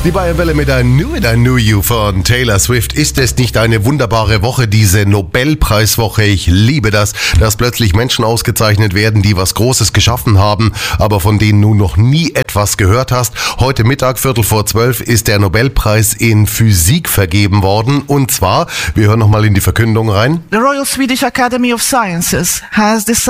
Die Bayernwelle mit I Knew You von Taylor Swift. Ist es nicht eine wunderbare Woche, diese Nobelpreiswoche? Ich liebe das, dass plötzlich Menschen ausgezeichnet werden, die was Großes geschaffen haben, aber von denen du noch nie etwas gehört hast. Heute Mittag, 11:45, ist der Nobelpreis in Physik vergeben worden. Und zwar, wir hören nochmal in die Verkündung rein. The Royal Swedish Academy of Sciences has decided